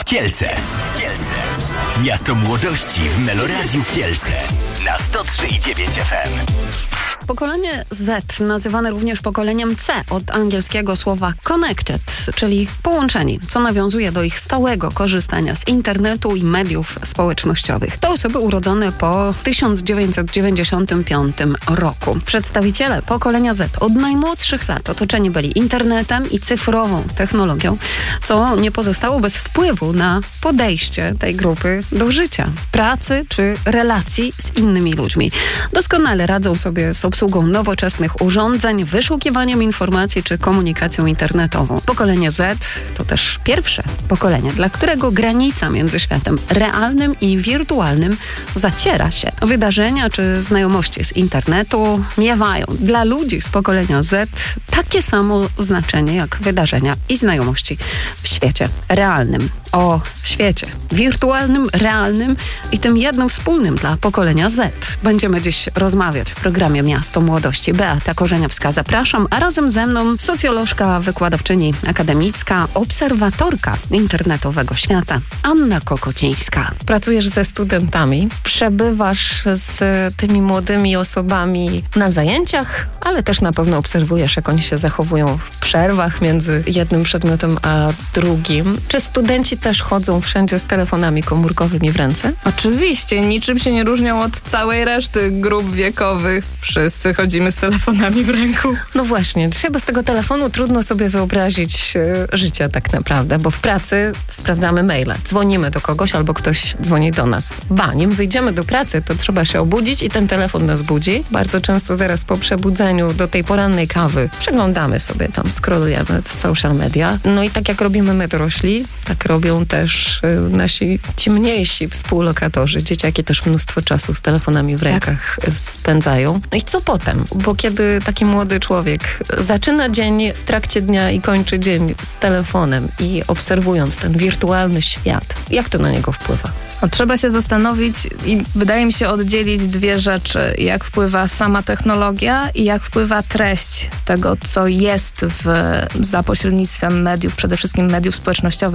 Kielce. Miasto młodości w Meloradiu Kielce. Na 103,9 FM. Pokolenie Z, nazywane również pokoleniem C, od angielskiego słowa connected, czyli połączeni, co nawiązuje do ich stałego korzystania z internetu i mediów społecznościowych. To osoby urodzone po 1995 roku. Przedstawiciele pokolenia Z od najmłodszych lat otoczeni byli internetem i cyfrową technologią, co nie pozostało bez wpływu na podejście tej grupy do życia, pracy czy relacji z innymi ludźmi. Doskonale radzą sobie z obsługą nowoczesnych urządzeń, wyszukiwaniem informacji czy komunikacją internetową. Pokolenie Z to też pierwsze pokolenie, dla którego granica między światem realnym i wirtualnym zaciera się. Wydarzenia czy znajomości z internetu miewają dla ludzi z pokolenia Z takie samo znaczenie jak wydarzenia i znajomości w świecie realnym. O świecie wirtualnym, realnym i tym jednym wspólnym dla pokolenia Z będziemy dziś rozmawiać w programie Miasto Młodości. Beata Korzeniowska, zapraszam, a razem ze mną socjolożka, wykładowczyni akademicka, obserwatorka internetowego świata Anna Kokocińska. Pracujesz ze studentami, przebywasz z tymi młodymi osobami na zajęciach, ale też na pewno obserwujesz, jak oni się zachowują w przerwach między jednym przedmiotem a drugim. Czy studenci też chodzą wszędzie z telefonami komórkowymi w ręce? Oczywiście, niczym się nie różnią od całej reszty grup wiekowych. Wszyscy chodzimy z telefonami w ręku. No właśnie, dzisiaj bez tego telefonu trudno sobie wyobrazić życie tak naprawdę, bo w pracy sprawdzamy maile, dzwonimy do kogoś albo ktoś dzwoni do nas. Nim wyjdziemy do pracy, to trzeba się obudzić i ten telefon nas budzi. Bardzo często zaraz po przebudzeniu do tej porannej kawy przeglądamy sobie tam, scrollujemy social media. No i tak jak robimy my dorośli, tak robią też nasi ci mniejsi współlokatorzy. Dzieciaki też mnóstwo czasu z telefonami w rękach spędzają. No i co potem? Bo kiedy taki młody człowiek zaczyna dzień w trakcie dnia i kończy dzień z telefonem i obserwując ten wirtualny świat, jak to na niego wpływa? Trzeba się zastanowić i wydaje mi się oddzielić dwie rzeczy. Jak wpływa sama technologia i jak wpływa treść tego, co jest za pośrednictwem mediów, przede wszystkim mediów społecznościowych.